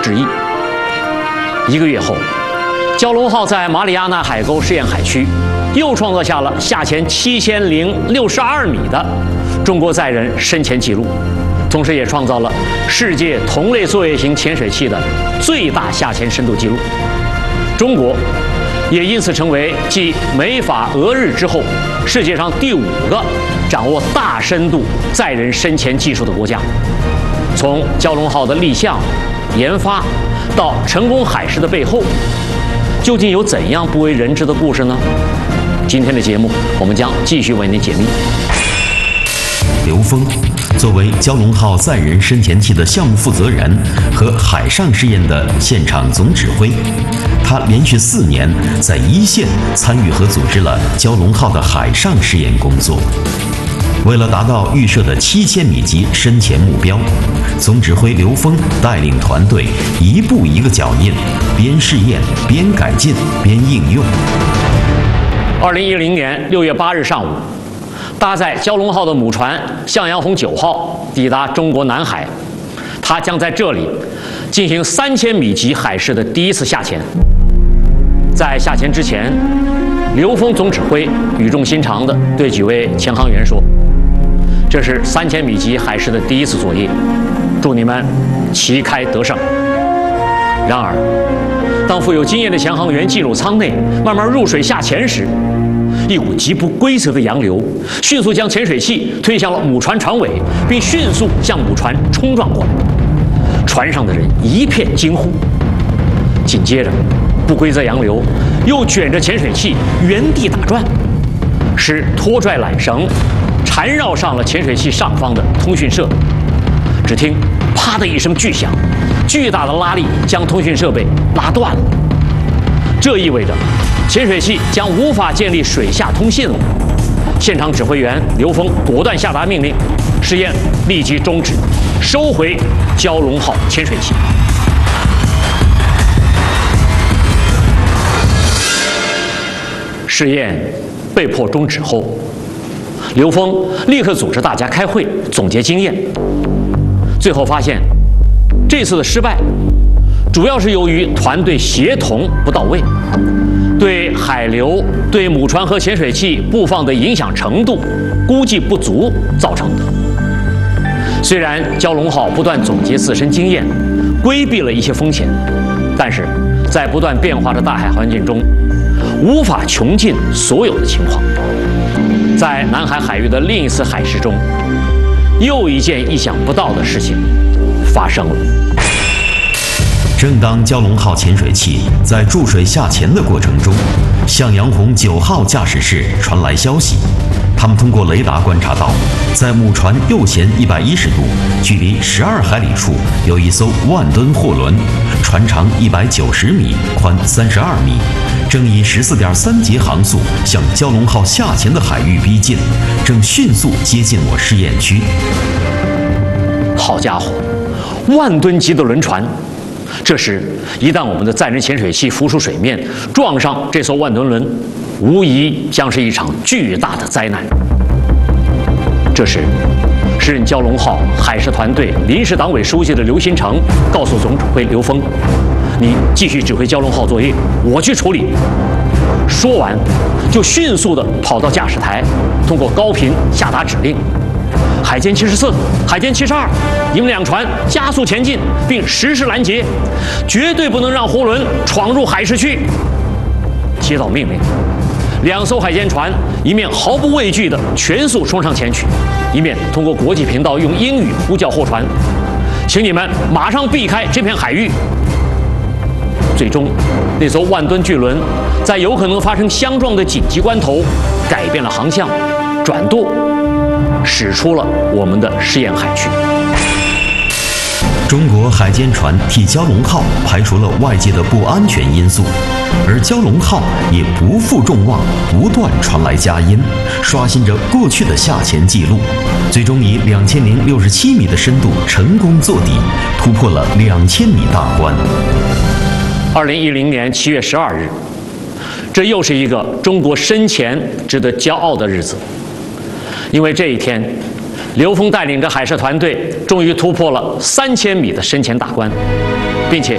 致意。1个月后，蛟龙号在马里亚纳海沟试验海区又创造下了下潜7062米的中国载人深潜纪录，同时也创造了世界同类作业型潜水器的最大下潜深度纪录。中国也因此成为继美法俄日之后，世界上第5个掌握大深度载人深潜技术的国家。从蛟龙号的立项、研发到成功海试的背后，究竟有怎样不为人知的故事呢？今天的节目，我们将继续为您解密。 刘峰作为蛟龙号载人深潜器的项目负责人和海上试验的现场总指挥，他连续4年在一线参与和组织了蛟龙号的海上试验工作。为了达到预设的7000米级深潜目标，总指挥刘峰带领团队一步一个脚印，边试验边改进边应用。 2010年6月8日上午，搭载蛟龙号的母船向阳红9号抵达中国南海，它将在这里进行3000米级海试的第一次下潜。在下潜之前，刘峰总指挥语重心长地对几位潜航员说：“这是3000米级海试的第一次作业，祝你们旗开得胜。”然而，当富有经验的潜航员进入舱内，慢慢入水下潜时，一股极不规则的洋流迅速将潜水器推向了母船船尾，并迅速向母船冲撞过来。船上的人一片惊呼。紧接着，不规则洋流又卷着潜水器原地打转，使拖拽缆绳缠绕上了潜水器上方的通讯设备。只听“啪”的一声巨响，巨大的拉力将通讯设备拉断了。这意味着潜水器将无法建立水下通信了。现场指挥员刘峰果断下达命令，试验立即终止，收回蛟龙号潜水器。试验被迫终止后，刘峰立刻组织大家开会总结经验。最后发现，这次的失败主要是由于团队协同不到位，对海流对母船和潜水器布放的影响程度估计不足造成的。虽然蛟龙号不断总结自身经验，规避了一些风险，但是在不断变化的大海环境中，无法穷尽所有的情况。在南海海域的另一次海试中，又一件意想不到的事情发生了。 正当蛟龙号潜水器在注水下潜的过程中，向阳红9号驾驶室传来消息，他们通过雷达观察到，在母船右舷110度，距离12海里处有一艘1吨货轮，船长190米，宽32米，正以14.3节航速向蛟龙号下潜的海域逼近，正迅速接近我试验区。 好家伙，1吨级的轮船！这时，一旦我们的载人潜水器浮出水面，撞上这艘1吨轮，无疑将是一场巨大的灾难。这时，时任蛟龙号海事团队临时党委书记的刘新成告诉总指挥刘峰：“你继续指挥蛟龙号作业，我去处理。”说完，就迅速地跑到驾驶台，通过高频下达指令：“海监74、海监72，你们2船加速前进，并实施拦截，绝对不能让货轮闯入海事区。”接到命令，2艘海监船一面毫不畏惧地全速冲上前去，一面通过国际频道用英语呼叫货船：“请你们马上避开这片海域。”最终，那艘1吨巨轮在有可能发生相撞的紧急关头，改变了航向，转舵，驶出了我们的试验海区。 中国海监船替蛟龙号排除了外界的不安全因素，而蛟龙号也不负众望，不断传来佳音，刷新着过去的下潜记录，最终以2067米的深度成功坐底，突破了2000米大关。 2010年7月12日，这又是一个中国深潜值得骄傲的日子，因为这一天，刘峰带领着海事团队终于突破了3000米的深潜大关，并且